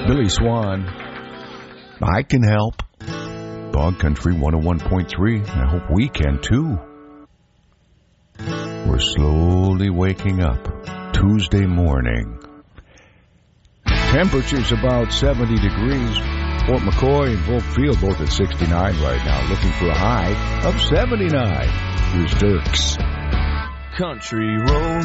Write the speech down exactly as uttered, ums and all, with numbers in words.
Billy Swan, I Can Help. Dog Country one oh one point three. I hope we can too. We're slowly waking up. Tuesday morning. Temperature's about seventy degrees. Fort McCoy and Volk Field both at sixty-nine right now. Looking for a high of seventy-nine. Here's Dirks. Country road.